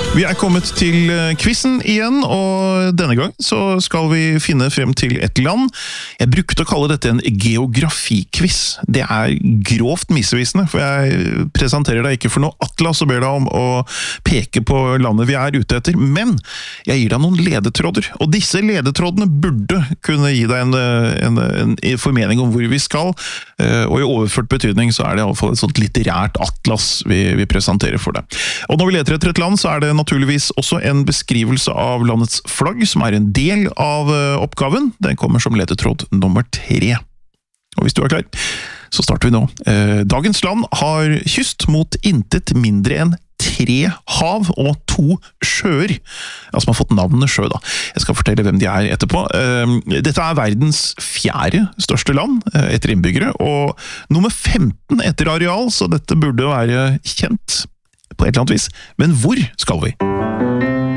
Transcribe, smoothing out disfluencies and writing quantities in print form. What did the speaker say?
Vi kommet til quizen igjen, og denne gang så skal vi finne frem til et land. Jeg brukte å kalle dette en geografikviz. Det grovt misvisende, for jeg presenterer deg ikke for noe atlas og ber deg om å peke på landet vi ute etter, men jeg gir deg noen ledetråder, og disse ledetrådene burde kunne gi deg en formening om hvor vi skal, og i overført betydning så det i alle fall et sånt litterært atlas vi presenterer for deg. Og når vi leter etter et land, så det naturligvis også en beskrivelse av landets flagg, som en del av oppgaven. Den kommer som ledetråd nummer 3. Og hvis du klar, så starter vi nå. Dagens land har kyst mot intet mindre enn 3 hav og 2 sjøer. Altså man har fått navnet sjø da. Jeg skal fortelle hvem de etterpå. Dette verdens 4. største land etter innbyggere, og nummer 15 etter areal, så dette burde være kjent på et eller annet vis. Men hvor skal vi?